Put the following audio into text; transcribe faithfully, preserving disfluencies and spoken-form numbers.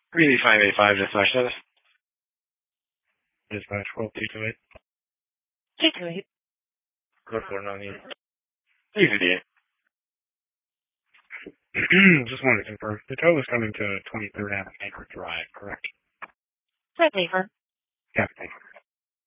Greeley five eight five, dispatch service. Dispatch twelve two two eight. two two eight. Code four nine eight. Three fifty-eight. Just wanted to confirm. The tow is coming to twenty-third Avenue, Anchorage Drive, correct? Red Lever. Yeah, thank you.